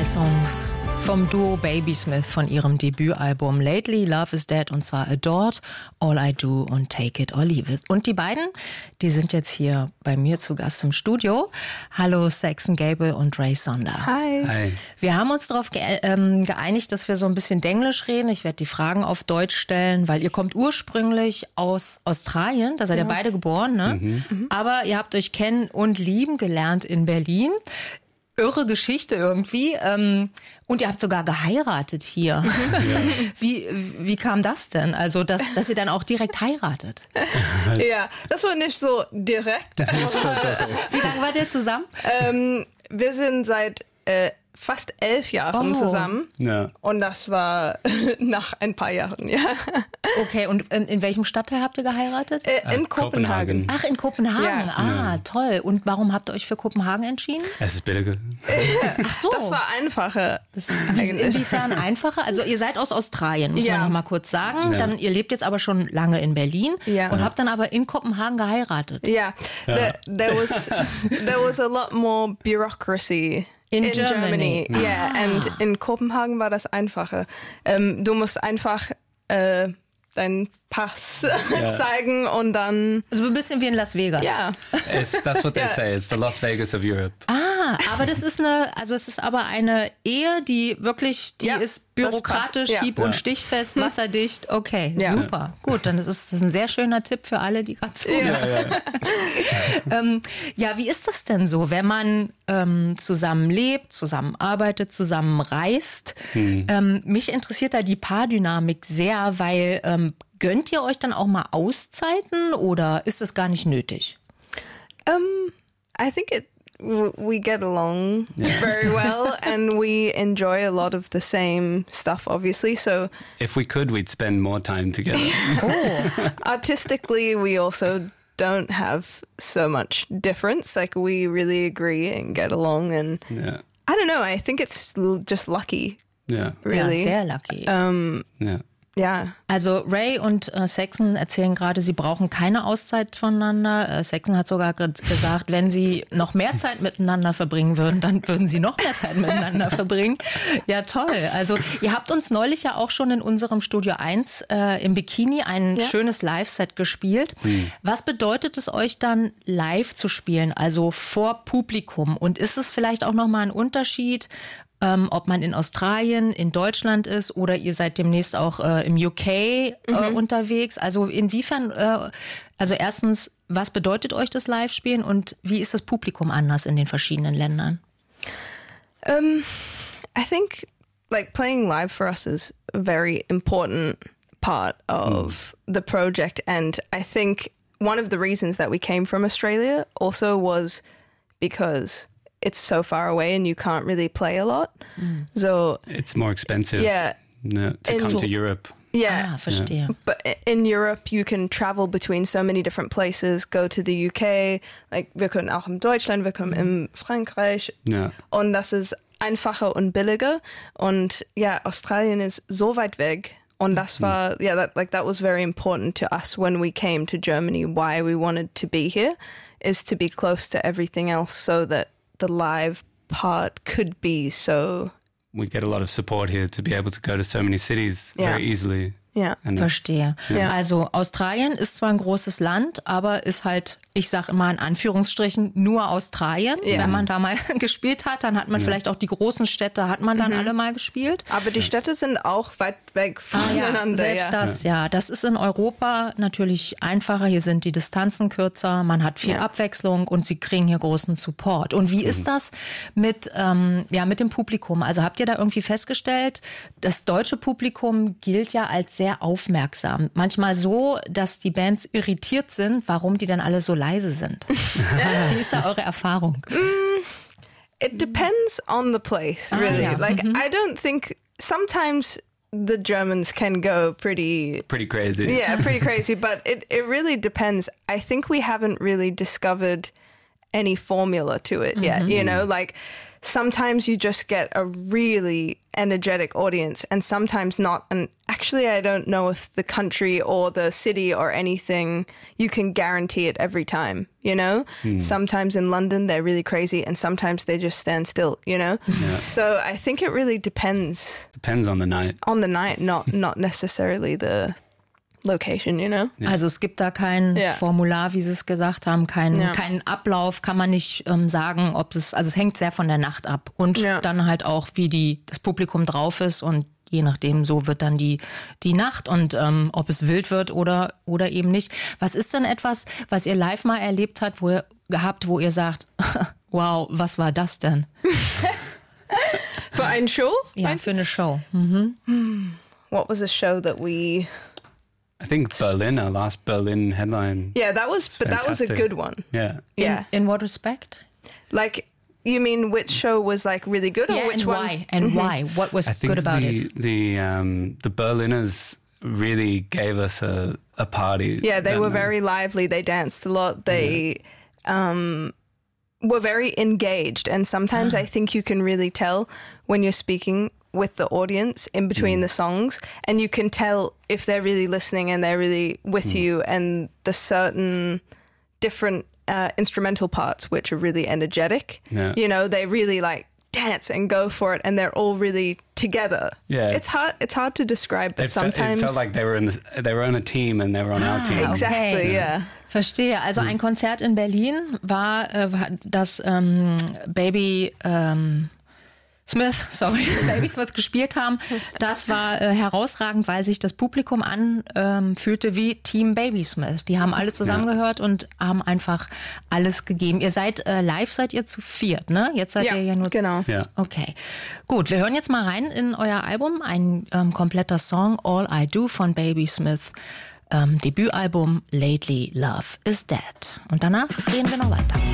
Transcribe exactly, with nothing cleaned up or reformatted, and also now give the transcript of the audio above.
Songs vom Duo Babysmith von ihrem Debütalbum Lately Love is Dead, und zwar Adored, All I Do und Take It or Leave It. Und die beiden, die sind jetzt hier bei mir zu Gast im Studio. Hallo Saxon Gable und Ray Sonder. Hi. Hi. Wir haben uns darauf ge- ähm, geeinigt, dass wir so ein bisschen Denglisch reden. Ich werde die Fragen auf Deutsch stellen, weil ihr kommt ursprünglich aus Australien, da seid ihr Ja. beide geboren, ne? Mhm. Aber ihr habt euch kennen und lieben gelernt in Berlin. Irre Geschichte irgendwie. Ähm, und ihr habt sogar geheiratet hier. Ja. Wie, wie kam das denn? Also, dass, dass ihr dann auch direkt heiratet? Ja, das war nicht so direkt. Wie lange wart ihr zusammen? ähm, wir sind seit äh, fast elf Jahren Oh. zusammen. Ja. Und das war nach ein paar Jahren, ja. Okay, und in, in welchem Stadtteil habt ihr geheiratet? Äh, in Äh, Kopenhagen. Kopenhagen. Ach, in Kopenhagen. Ja. Ah, toll. Und warum habt ihr euch für Kopenhagen entschieden? Es ist billiger. Ach so. Das war einfacher. Das, wie, inwiefern einfacher? Also ihr seid aus Australien, muss Ja. man noch mal kurz sagen. Ja. Dann, ihr lebt jetzt aber schon lange in Berlin Ja. und habt dann aber in Kopenhagen geheiratet. Yeah, the, there was there was a lot more bureaucracy In Germany. Yeah, and in Kopenhagen war das einfacher. Ähm, du musst einfach äh, deinen Pass zeigen und dann Also ein bisschen wie in Las Vegas. ja. It's, that's what they Ja. say. It's the Las Vegas of Europe. Ah, aber das ist eine, also es ist aber eine Ehe, die wirklich, die Ja, ist das bürokratisch, passt. Ja. hieb- und Ja. stichfest, wasserdicht. Okay, Ja. super. Gut, dann ist es das ist ein sehr schöner Tipp für alle, die gerade zuhören. Ja. Ähm, ja, wie ist das denn so, wenn man ähm, zusammen lebt, zusammenarbeitet, zusammen reist? Ähm, mich interessiert da die Paardynamik sehr, weil ähm, gönnt ihr euch dann auch mal Auszeiten oder ist das gar nicht nötig? Um, I think it. w- We get along very well, and we enjoy a lot of the same stuff. Obviously, so If we could, we'd spend more time together. artistically, we also don't have so much difference. Like we really agree and get along, and Yeah. I don't know. I think it's l- just lucky, Yeah. really. Ja, sehr lucky. Yeah. Yeah. Also Ray und äh, Saxon erzählen gerade, sie brauchen keine Auszeit voneinander. Äh, Saxon hat sogar ge- gesagt, wenn sie noch mehr Zeit miteinander verbringen würden, dann würden sie noch mehr Zeit miteinander verbringen. Ja, toll. Also ihr habt uns neulich ja auch schon in unserem Studio eins äh, im Bikini ein Ja. schönes Live-Set gespielt. Was bedeutet es euch dann, live zu spielen, also vor Publikum? Und ist es vielleicht auch nochmal ein Unterschied, Ähm, ob man in Australien, in Deutschland ist oder ihr seid demnächst auch äh, im U K äh, unterwegs. Also inwiefern, äh, also erstens, was bedeutet euch das Live-Spielen und wie ist das Publikum anders in den verschiedenen Ländern? Um, I think like playing live for us is a very important part of the project, and I think one of the reasons that we came from Australia also was because it's so far away and you can't really play a lot. So It's more expensive. yeah, No, to In- come to Europe. yeah. Ah, verstehe. But i- in Europe, you can travel between so many different places, go to the U K, like wir können auch in Deutschland, wir können in Frankreich. Ja. Und das ist einfacher und billiger. Und ja, Australien ist so weit weg. Und das war, yeah, that, like that was very important to us when we came to Germany. Why we wanted to be here is to be close to everything else so that the live part could be so, We get a lot of support here to be able to go to so many cities Yeah. very easily. yeah. And it's- Verstehe. Ja. Also Australien ist zwar ein großes Land, aber ist halt, ich sage immer in Anführungsstrichen, nur Australien. Ja. Wenn man da mal gespielt hat, dann hat man vielleicht auch die großen Städte, hat man dann alle mal gespielt. Aber die Städte sind auch weit weg Ah, ja, voneinander. selbst ja. das, ja. Das ist in Europa natürlich einfacher. Hier sind die Distanzen kürzer, man hat viel Ja. Abwechslung und sie kriegen hier großen Support. Und wie ist das mit, ähm, ja, mit dem Publikum? Also habt ihr da irgendwie festgestellt, das deutsche Publikum gilt ja als sehr aufmerksam. Manchmal so, dass die Bands irritiert sind, warum die dann alle so leise sind. Wie ist da eure Erfahrung? It depends on the place, Ah, really. yeah. Like, I don't think sometimes the Germans can go pretty, Pretty crazy. yeah, pretty crazy, but it, it really depends. I think we haven't really discovered any formula to it yet, you know? Like, sometimes you just get a really energetic audience and sometimes not. And actually, I don't know if the country or the city or anything, you can guarantee it every time, you know? Mm. Sometimes in London, they're really crazy and sometimes they just stand still, you know? Yeah. So I think it really depends. Depends on the night. On the night, not, not necessarily the location, you know? Ja. Also es gibt da kein ja. Formular, wie Sie es gesagt haben, keinen ja. keinen Ablauf, kann man nicht ähm, sagen, ob es, also es hängt sehr von der Nacht ab und ja. dann halt auch, wie die das Publikum drauf ist und je nachdem, so wird dann die die Nacht und ähm, ob es wild wird oder oder eben nicht. Was ist denn etwas, was ihr live mal erlebt habt, wo ihr gehabt, wo ihr sagt, wow, was war das denn? Für eine Show? Ja, für eine Show. Mhm. What was a show that we I think Berlin, our last Berlin headline. Yeah, that was, but that was a good one. Yeah. Yeah. In, in what respect? Like, you mean which show was like really good, or yeah, which and one? Why? And mm-hmm. why? What was I think good about the, it? The um, the Berliners really gave us a, a party. Yeah, they were night. very lively. They danced a lot. They yeah. um, were very engaged, and sometimes ah. I think you can really tell when you're speaking with the audience in between mm. the songs, and you can tell if they're really listening and they're really with mm. you, and the certain different uh, instrumental parts which are really energetic. Yeah. You know, they really like dance and go for it, and they're all really together. Yeah, it's, it's hard. It's hard to describe, but it sometimes fe- it felt like they were in the, they were on a team and they were on ah, our team. Exactly. Okay. Yeah. Verstehe. Also ein Konzert in Berlin war äh, das ähm, Baby ähm, Smith, sorry, Baby Smith gespielt haben. Das war äh, herausragend, weil sich das Publikum anfühlte ähm, wie Team Baby Smith. Die haben alle zusammengehört ja. und haben einfach alles gegeben. Ihr seid äh, live, seid ihr zu viert, ne? Jetzt seid ja, ihr ja nur... genau. Ja. Okay, gut. Wir hören jetzt mal rein in euer Album. Ein ähm, kompletter Song, All I Do von Baby Smith. Ähm, Debütalbum Lately Love is Dead. Und danach gehen wir noch weiter.